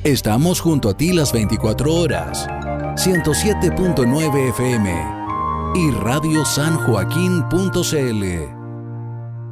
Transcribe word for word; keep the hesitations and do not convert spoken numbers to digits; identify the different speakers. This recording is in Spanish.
Speaker 1: Estamos junto a ti las veinticuatro horas. ciento siete punto nueve F M y radio san joaquín punto c l.